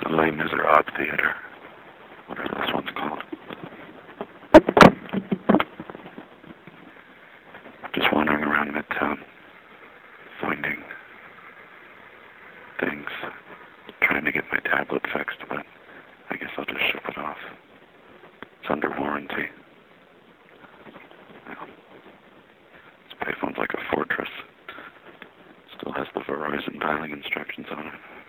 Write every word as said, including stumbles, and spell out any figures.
The Les Miserables Theater, whatever this one's called. Just wandering around Midtown, finding things, trying to get my tablet fixed, but I guess I'll just ship it off. It's under warranty. Well, this payphone's like a fortress. Still has the Verizon dialing instructions on it.